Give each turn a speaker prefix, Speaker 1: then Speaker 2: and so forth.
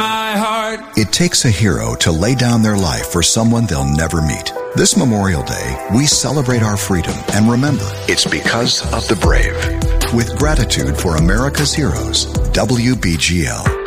Speaker 1: my heart.
Speaker 2: It takes a hero to lay down their life for someone they'll never meet. This Memorial Day, we celebrate our freedom and remember, it's because of the brave. With gratitude for America's heroes, WBGL.